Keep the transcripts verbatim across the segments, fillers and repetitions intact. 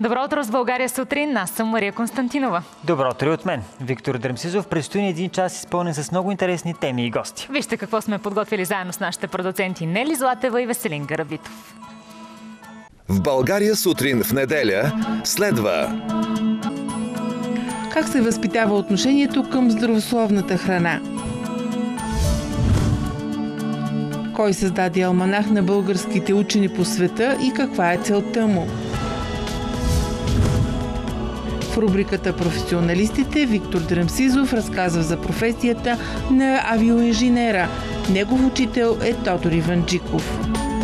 Добро утро с България сутрин. Аз съм Мария Константинова. Добро утро и от мен. Виктор Дремсизов. Предстои ни един час изпълнен с много интересни теми и гости. Вижте какво сме подготвили заедно с нашите продуценти Нели Златева и Веселин Гарабитов. В България сутрин в неделя следва как се възпитава отношението към здравословната храна. Кой създаде алманах на българските учени по света и каква е целта му? В рубриката «Професионалистите» Виктор Дремсизов разказва за професията на авиоинженера. Негов учител е Тодор Иванджиков.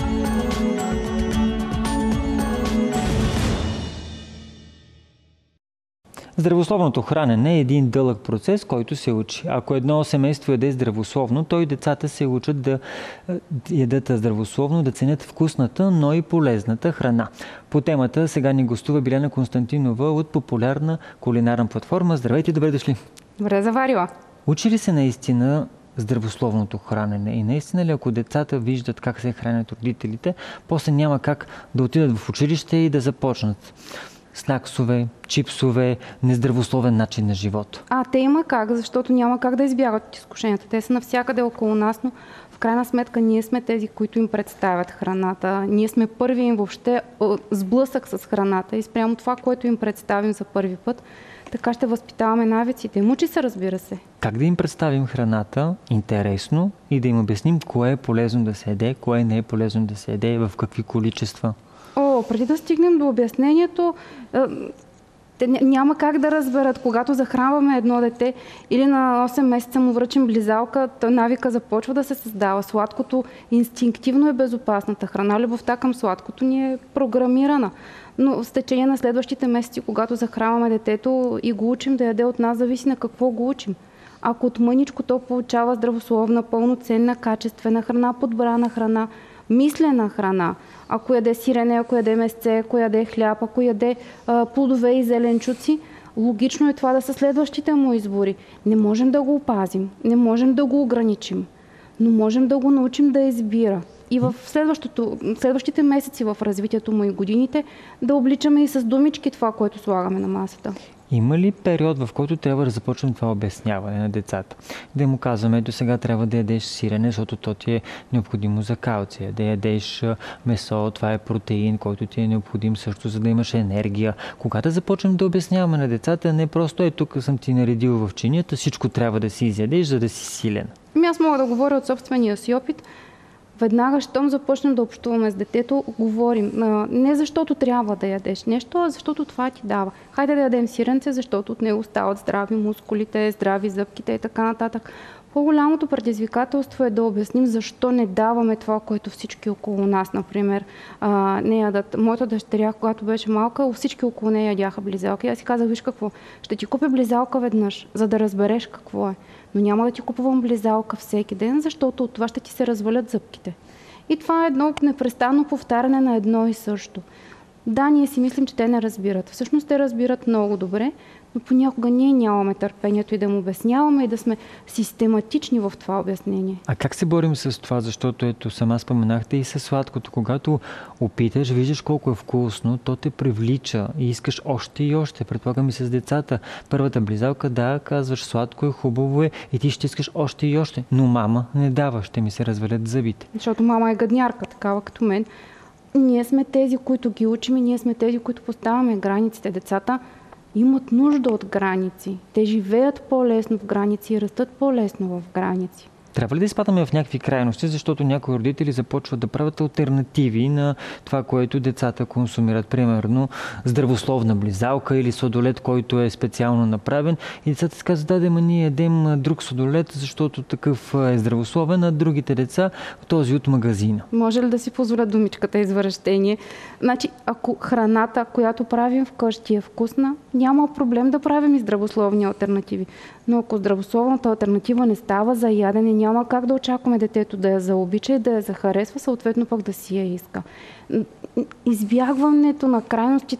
Здравословното хранене е един дълъг процес, който се учи. Ако едно семейство яде здравословно, то и децата се учат да ядат здравословно, да ценят вкусната, но и полезната храна. По темата сега ни гостува Биляна Константинова от популярна кулинарна платформа. Здравейте, добре дошли! Добре заварила! Учи ли се наистина здравословното хранене? И наистина ли, ако децата виждат как се хранят родителите, после няма как да отидат в училище и да започнат снаксове, чипсове, нездравословен начин на живот? А, те има как, защото няма как да избягат от изкушенията. Те са навсякъде около нас, но в крайна сметка ние сме тези, които им представят храната. Ние сме първи им въобще сблъсък с храната и спрямо това, което им представим за първи път, така ще възпитаваме навиците. Мучи се, разбира се. Как да им представим храната интересно и да им обясним кое е полезно да се яде, кое не е полезно да се яде и в какви количества? О, преди да стигнем до обяснението, те няма как да разберат, когато захранваме едно дете или на осем месеца му връчим близалка, навика започва да се създава. Сладкото инстинктивно е безопасната храна. Любовта към сладкото ни е програмирана. Но с течение на следващите месеци, когато захранваме детето и го учим да яде от нас, зависи на какво го учим. Ако от мъничко то получава здравословна, пълноценна, качествена храна, подбрана храна, мислена храна, ако яде сирене, ако яде месце, ако яде хляб, ако яде а, плодове и зеленчуци, логично е това да са следващите му избори. Не можем да го опазим, не можем да го ограничим, но можем да го научим да избира. И в следващите месеци в развитието му и годините да обличаме и с думички това, което слагаме на масата. Има ли период, в който трябва да започнем това обясняване на децата? Да му казваме, до сега трябва да ядеш сирене, защото то ти е необходимо за калция. Да ядеш месо, това е протеин, който ти е необходим също, за да имаш енергия. Когато започнем да обясняваме на децата, не просто е тук съм ти наредил в чинията, всичко трябва да си изядеш, за да си силен. Ами аз мога да говоря от собствения си опит. Веднага, щом започнем да общуваме с детето, говорим. Не защото трябва да ядеш нещо, а защото това ти дава. Хайде да ядем сиренце, защото от него стават здрави мускулите, здрави зъбките и така нататък. По-голямото предизвикателство е да обясним защо не даваме това, което всички около нас, например, а, не ядат. Моята дъщеря, когато беше малка, всички около нея ядяха близалки. Аз си казах, виж какво, ще ти купя близалка веднъж, за да разбереш какво е. Но няма да ти купувам близалка всеки ден, защото от това ще ти се развалят зъбките. И това е едно непрестанно повтаряне на едно и също. Да, ние си мислим, че те не разбират. Всъщност те разбират много добре, но понякога ние нямаме търпението и да му обясняваме и да сме систематични в това обяснение. А как се борим с това? Защото ето сама споменахте и със сладкото. Когато опиташ, виждаш колко е вкусно, то те привлича и искаш още и още. Предполагам и с децата. Първата близалка, да, казваш сладко е, хубаво е и ти ще искаш още и още. Но мама не дава, ще ми се развалят зъбите. Защото мама е гаднярка, такава като мен. Ние сме тези, които ги учим и ние сме тези, които поставяме границите. Децата имат нужда от граници. Те живеят по-лесно в граници и растат по-лесно в граници. Трябва ли да изпадаме в някакви крайности, защото някои родители започват да правят алтернативи на това, което децата консумират? Примерно здравословна близалка или сладолед, който е специално направен. И децата си казват, да, да, ма ние ядем друг сладолед, защото такъв е здравословен, а другите деца този от магазина. Може ли да си позволят думичката извращение? Значи, ако храната, която правим вкъщи е вкусна, няма проблем да правим и здравословни алтернативи. Но ако здравословната алтернатива не става за ядене, няма как да очакваме детето да я заобича и да я захаресва, съответно пък да си я иска. Избягването на крайности